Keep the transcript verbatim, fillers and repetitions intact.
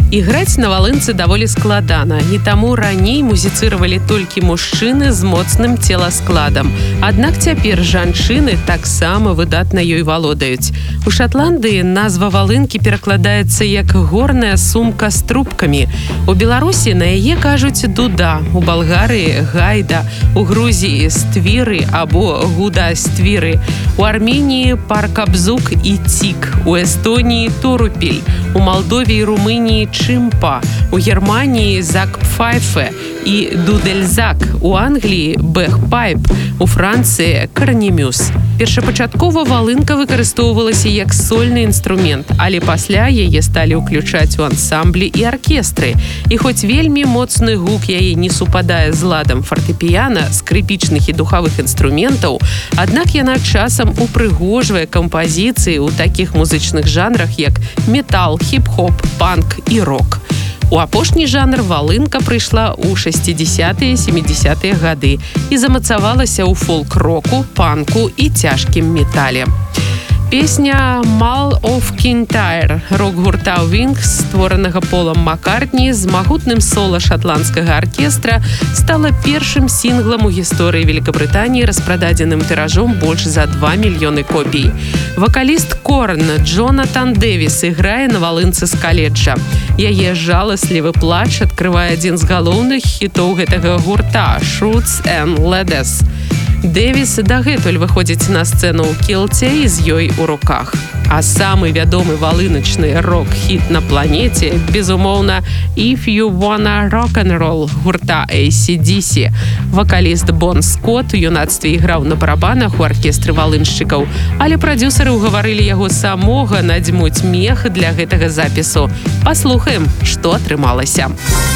Іграць на валынцы даволі складана, і таму раней музіцыравалі толькі мужчыны з моцным целаскладам. Аднак цяпер жанчыны таксама выдатна ёй валодаюць. У Шатландыі назва валынкі перакладаецца як горная сумка з трубкамі. У Беларусі на яе кажуць дуда, у Балгарыі гайда, у Грузіі ствіры або гуда-ствіры, у Арменіі паркабзук і цік, у Эстоніі торупель, у Малдове і Румыніі чымпа, у Германії закпфайфе і дудельзак, у Англії бэхпайп, у Францыі карнемюс. Першапачаткова валынка выкарыстоўвалася як сольны інструмент, але пасля яе сталі ўключаць у ансамблі і аркестры. І хоць вельмі моцны гук яе не супадае з ладам фартэпіяна, скрыпічных і духавых інструментаў, аднак яна часам упрыгожвае кампазіцыі ў такіх музычных жанрах, як метал, хіп-хоп, панк і рок. У апошні жанр валынка прыйшла ў шэсцідзесятыя - сямідзесятыя гады і замацавалася ў фолк-року, панку і цяжкім метале. Песня «Mull of Kintyre» рок-гурта Wings, створанага Полам Маккартні з магутным сола шатландскага аркестра, стала першым сінглам у гісторыі Великабрытаніі, распрададзеным тыражом больш за два мільёны копій. Вакаліст Корн Джонатан Дэвіс іграе на валынцы з каледжа. Яе жаласлівы плач адкрывае адзін з галоўных хітоў гэтага гурта «Shoots and Ladders». Дэвіс дагэтуль выходзіць на сцэну ў кілце і з ёй у руках. А самы вядомы валыначны рок-хіт на планеце, безумоўна, «If You Wanna Rock and Roll» гурта эй си ди си. Вакаліст Бон Скотт у юнацтве іграў на барабанах у аркестры валыншчыкаў, але прадзюсары ўгаварылі яго самога надзьмуць мех для гэтага запісу. Паслухаем, што атрымалася.